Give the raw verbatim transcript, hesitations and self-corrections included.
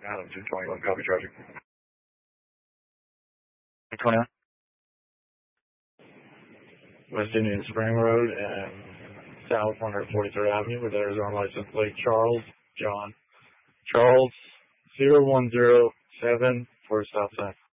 Adam two twenty-one, copy traffic. twenty-one. West Indian Spring Road and South one forty-third Avenue with Arizona license plate Charles John. Charles zero one zero seven for stop sign.